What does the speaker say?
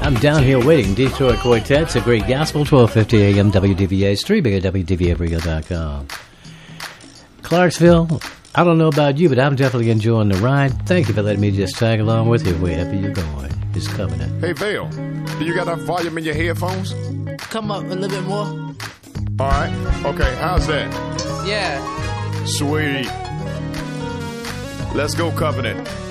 I'm down here waiting. Detroit Quartet's a great gospel, 1250 AM WDVA, streaming at WDVARadio.com. Clarksville, I don't know about you, but I'm definitely enjoying the ride. Thank you for letting me just tag along with you wherever you're going. It's Covenant. Hey, Vale, do you got that volume in your headphones? Come up a little bit more. All right. Okay, how's that? Yeah. Sweet. Let's go, Covenant.